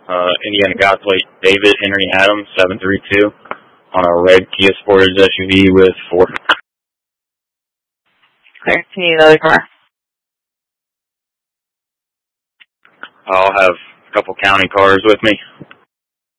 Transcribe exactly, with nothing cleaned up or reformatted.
uh, Indiana God plate David Henry Adams, seven three two, on a red Kia Sportage S U V with four. Clear. Can you the other car? I'll have a couple county cars with me.